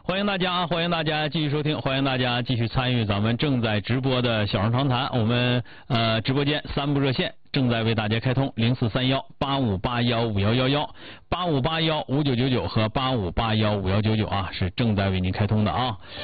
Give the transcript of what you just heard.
欢迎大家啊！欢迎大家继续收听，欢迎大家继续参与咱们正在直播的小声长谈。我们直播间3部热线正在为大家开通，053185815111、85815999和85815199啊，是正在为您开通的啊。